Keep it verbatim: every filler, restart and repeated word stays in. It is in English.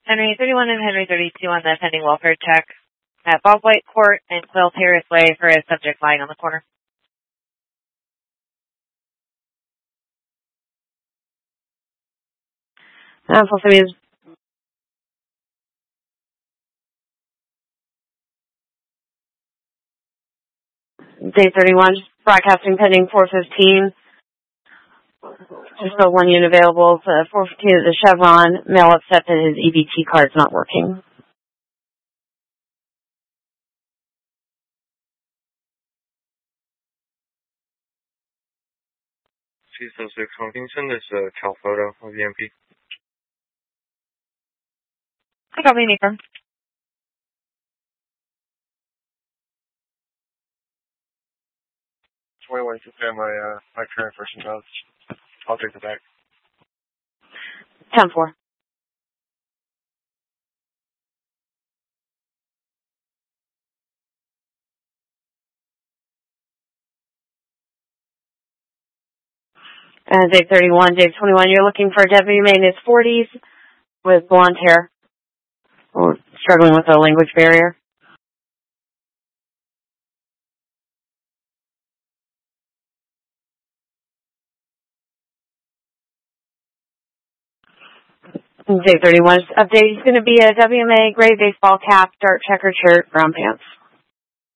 Henry thirty-one and Henry thirty-two on the pending welfare check at Bob White Court and Quill Terrace Way for a subject lying on the corner. Uh, full city is day thirty-one, broadcasting pending four fifteen. There's still one unit available. The four fifteen at the Chevron. Male upset that his E B T card's not working. two oh six Huntington, this is uh, Cal Photo of the M P. I got me Maker. twenty-one to my, uh, my current person does. I'll take the back. ten four. Uh, Dave thirty-one, Dave twenty-one, you're looking for a deputy made in his forties with blonde hair. Or struggling with a language barrier. Dave thirty-one, update, he's going to be a W M A, gray baseball cap, dark checkered shirt, brown pants.